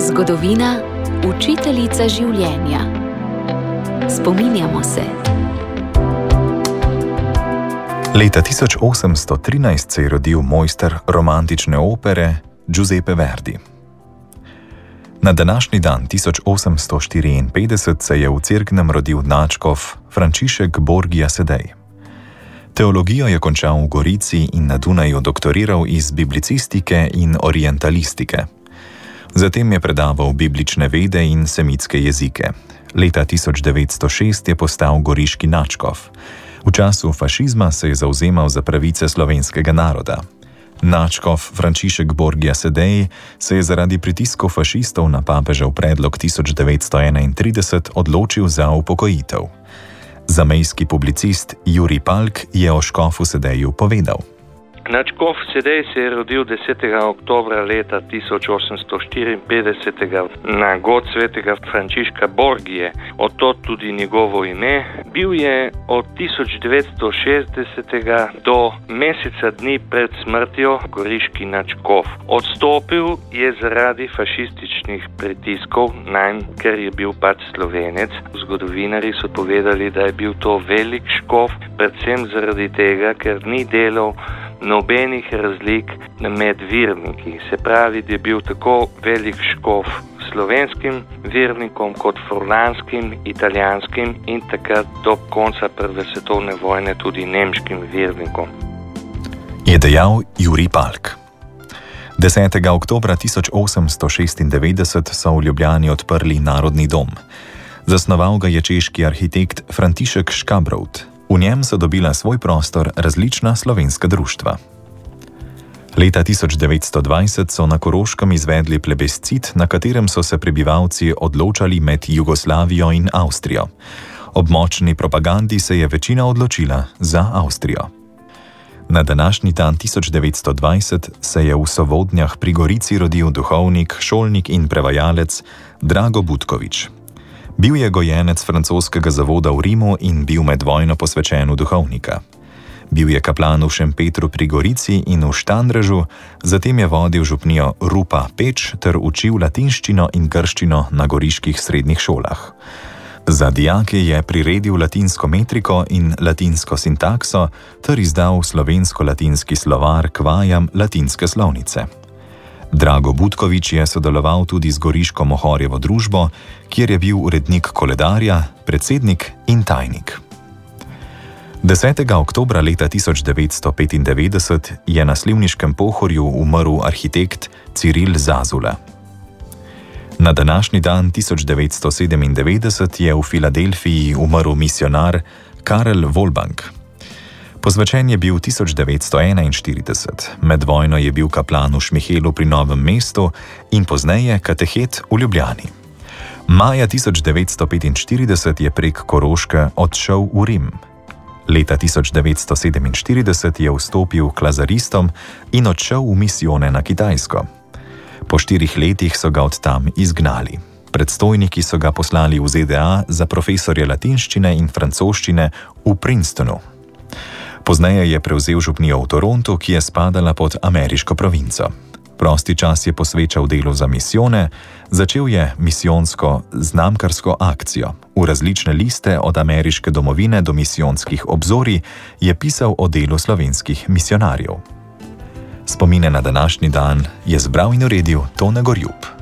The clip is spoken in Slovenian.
Zgodovina, učiteljica življenja. Spominjamo se. Leta 1813 se je rodil mojster romantične opere Giuseppe Verdi. Na današnji dan 1854 se je v Cerknem rodil nadškof Frančišek Borgia Sedej. Teologijo je končal v Gorici in na Dunaju doktoriral iz biblicistike in orientalistike. Zatem je predaval biblične vede in semitske jezike. Leta 1906 je postal goriški nadškof. V času fašizma se je zavzemal za pravice slovenskega naroda. Nadškof Frančišek Borgia Sedej se je zaradi pritiskov fašistov na papežev predlog 1931 odločil za upokojitev. Zamejski publicist Jurij Palk je o škofu Sedeju povedal. Nadškof Sedej se je rodil 10. oktobra leta 1854 na god svetega Frančiška Borgije, od tod tudi njegovo ime. Bil je od 1960 do meseca dni pred smrtjo goriški nadškof. Odstopil je zaradi fašističnih pritiskov, ker je bil pač Slovenec. Zgodovinarji so povedali, da je bil to velik škof, predvsem zaradi tega, ker ni delal nobenih razlik med verniki. Se pravi, da je bil tako velik škof slovenskim vernikom kot furlanskim, italijanskim in takrat do konca prve svetovne vojne tudi nemškim vernikom. Je dejal Jurij Palk. 10. oktobra 1896 so v Ljubljani odprli Narodni dom. Zasnoval ga je češki arhitekt František Škabrov. V njem so dobila svoj prostor različna slovenska društva. Leta 1920 so na Koroškem izvedli plebiscit, na katerem so se prebivalci odločali med Jugoslavijo in Avstrijo. Ob močni propagandi se je večina odločila za Avstrijo. Na današnji dan 1920 se je v Sovodnjah pri Gorici rodil duhovnik, šolnik in prevajalec Drago Butkovič. Bil je gojenec francoskega zavoda v Rimu in bil med vojno posvečen v duhovnika. Bil je kaplan v Šempetru pri Gorici in v Štandrežu, zatem je vodil župnijo Rupa Peč ter učil latinščino in grščino na goriških srednjih šolah. Za dijake je priredil latinsko metriko in latinsko sintakso ter izdal slovensko-latinski slovar k vajam latinske slovnice. Drago Butkovič je sodeloval tudi z Goriško Mohorjevo družbo, kjer je bil urednik koledarja, predsednik in tajnik. 10. oktobra leta 1995 je na Slivniškem Pohorju umrl arhitekt Ciril Zazula. Na današnji dan 1997 je v Filadelfiji umrl misionar Karel Volbank. Posvečen je bil 1941, med vojno je bil kaplan v Šmihelu pri Novem mestu in pozneje katehet v Ljubljani. Maja 1945 je prek Koroške odšel v Rim. Leta 1947 je vstopil k lazaristom in odšel v misijone na Kitajsko. Po 4 letih so ga od tam izgnali. Predstojniki so ga poslali v ZDA za profesorje latinščine in francoščine v Princetonu. Pozneje je prevzel župnijo v Torontu, ki je spadala pod ameriško provinco. Prosti čas je posvečal delu za misijone, začel je misijonsko znamkarsko akcijo. V različne liste od ameriške domovine do misijonskih obzorij je pisal o delu slovenskih misionarjev. Spomine na današnji dan je zbral in uredil Tone Gorjup.